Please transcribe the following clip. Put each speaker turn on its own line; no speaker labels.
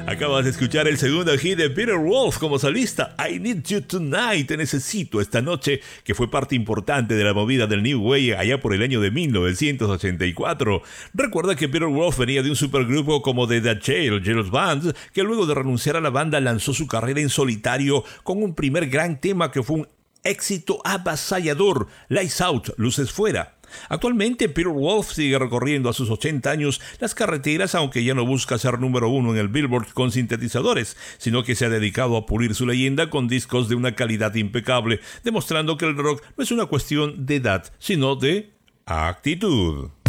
Acabas de escuchar el segundo hit de Peter Wolf como solista, I Need You Tonight, Te Necesito Esta Noche, que fue parte importante de la movida del New Wave allá por el año de 1984. Recuerda que Peter Wolf venía de un supergrupo como The Jail's Band, que luego de renunciar a la banda lanzó su carrera en solitario con un primer gran tema que fue un éxito avasallador, Lights Out, Luces Fuera. Actualmente Peter Wolf sigue recorriendo a sus 80 años las carreteras, aunque ya no busca ser número uno en el Billboard con sintetizadores, sino que se ha dedicado a pulir su leyenda con discos de una calidad impecable, demostrando que el rock no es una cuestión de edad, sino de actitud.